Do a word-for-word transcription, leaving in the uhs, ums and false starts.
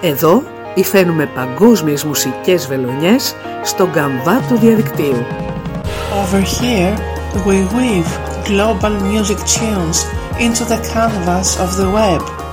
Εδώ υφαίνουμε παγκόσμιες μουσικές βελονιές στον καμβά του διαδικτύου. Over here, we weave global music tunes into the canvas of the web.